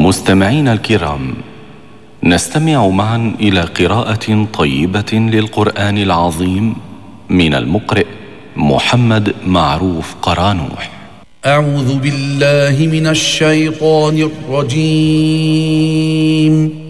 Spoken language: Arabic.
مستمعينا الكرام، نستمع معا إلى قراءة طيبة للقرآن العظيم من المقرئ محمد معروف قرانوح. أعوذ بالله من الشيطان الرجيم.